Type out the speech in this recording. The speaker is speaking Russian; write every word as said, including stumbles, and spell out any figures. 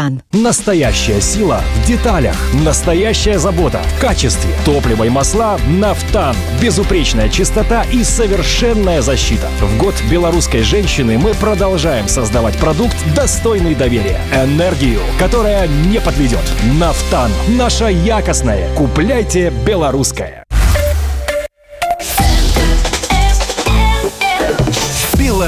«Нафтан». Настоящая сила в деталях. Настоящая забота в качестве. Топливо и масла «Нафтан». Безупречная чистота и совершенная защита. В год белорусской женщины мы продолжаем создавать продукт, достойный доверия. Энергию, которая не подведет. «Нафтан». Наша якостная. Купляйте белорусское.